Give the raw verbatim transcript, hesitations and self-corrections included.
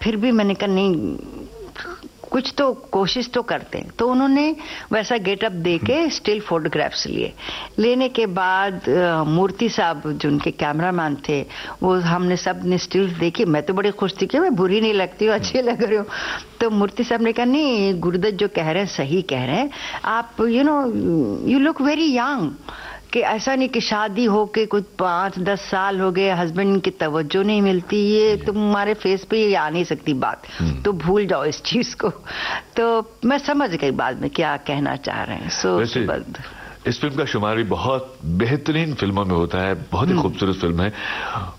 फिर भी मैंने कहा नहीं, कुछ तो कोशिश तो करते हैं। तो उन्होंने वैसा गेटअप दे के स्टिल फोटोग्राफ्स लिए। लेने के बाद मूर्ति साहब जो उनके कैमरामैन थे, वो हमने सब ने स्टिल्स देखी। मैं तो बड़ी खुश थी कि मैं बुरी नहीं लगती हूँ, अच्छी लग रही हूँ। तो मूर्ति साहब ने कहा नहीं, गुरुदत्त जो कह रहे हैं सही कह रहे हैं आप, you know you look very young, कि ऐसा नहीं कि शादी हो के कुछ पाँच दस साल हो गए, हस्बैंड की तवज्जो नहीं मिलती, ये तुम्हारे फेस पे ये आ नहीं सकती बात, तो भूल जाओ इस चीज को। तो मैं समझ गई बाद में क्या कहना चाह रहे हैं। सो इस फिल्म का शुमार भी बहुत बेहतरीन फिल्मों में होता है, बहुत ही खूबसूरत फिल्म है।